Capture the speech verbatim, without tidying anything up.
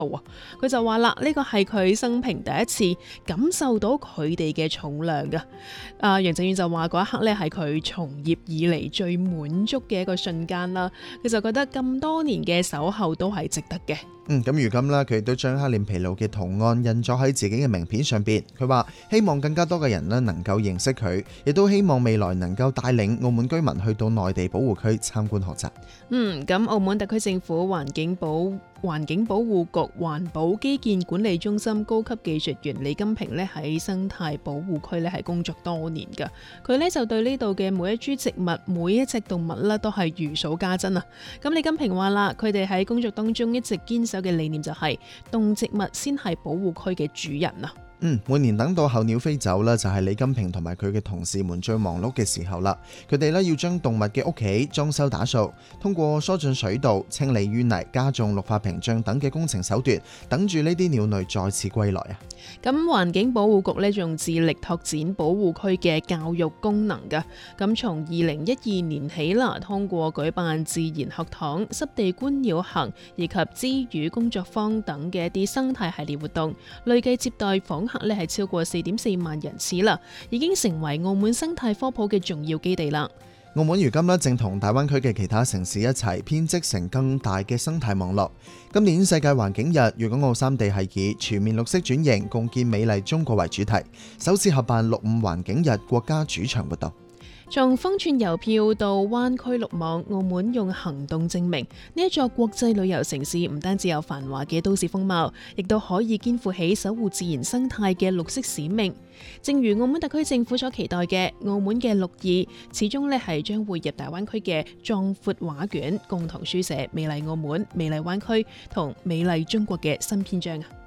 澳啊。佢就話啦，呢個係佢生平第一次感受到佢哋嘅重量㗎。啊，楊正遠就話嗰一刻咧係佢從業以嚟最滿足嘅一個瞬間啦。佢就覺得咁多年嘅守候都係值得嘅。 嗯，咁如今呢，佢亦都將克臉琵鷺嘅圖案印咗喺自己嘅名片上邊。佢話希望更加多嘅人呢能夠認識佢，亦都希望未來能夠帶領澳門居民去到內地保護區參觀學習。 嗯，咁澳門特區政府環境保環境保護局環保基建管理中心高級技術員李金平呢喺生態保護區呢係工作多年㗎。佢呢就對呢度嘅每一株植物、每一隻動物呢都係如數家珍啊。咁李金平話啦，佢哋喺工作當中一直堅守嘅理念就係動植物先係保護區嘅主人啊。 嗯，每年等到候鳥飛走呢就係李金平同埋佢嘅同事們最忙碌嘅時候啦。佢哋呢要將動物嘅屋企裝修打掃，通過疏浚水道、清理淤泥、加種綠化屏障等嘅工程手段，等住呢啲鳥類再次歸來啊。 咁環境保護局呢仲致力拓展保護區嘅教育功能㗎。咁從二零一二年起啦，通過舉辦自然學堂、濕地觀鳥行以及知魚工作坊等嘅一啲生態系列活動，累計接待訪客呢係超過四點四萬人次啦，已經成為澳門生態科普嘅重要基地啦。 澳門如今呢正同大灣區嘅其他城市一齊編織成更大嘅生態網絡。今年世界環境日，粵港澳三地係以全面綠色轉型、共建美麗中國為主題，首次合辦六五環境日國家主場活動。 從風箏郵票到灣區綠網，澳門用行動證明呢一座國際旅遊城市唔單止有繁華嘅都市風貌，亦都可以肩負起守護自然生態嘅綠色使命。正如澳門特區政府所期待嘅，澳門嘅綠意始終咧係將會入大灣區嘅壯闊畫卷，共同書寫美麗澳門、美麗灣區同美麗中國嘅新篇章啊！